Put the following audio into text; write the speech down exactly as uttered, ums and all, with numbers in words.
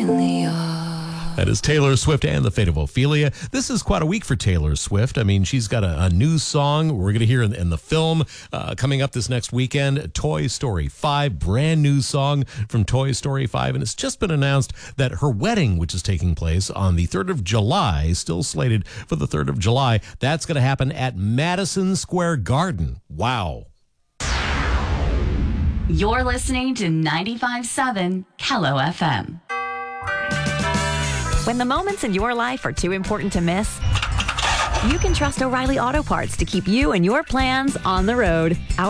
That is Taylor Swift and The Fate of Ophelia. This is quite a week for Taylor Swift. I mean, she's got a, a new song we're going to hear in, in the film uh, coming up this next weekend. Toy Story five, brand new song from Toy Story five. And it's just been announced that her wedding, which is taking place on the third of July, still slated for the third of July, that's going to happen at Madison Square Garden. Wow. You're listening to ninety-five point seven Kello F M. When the moments in your life are too important to miss, you can trust O'Reilly Auto Parts to keep you and your plans on the road. Our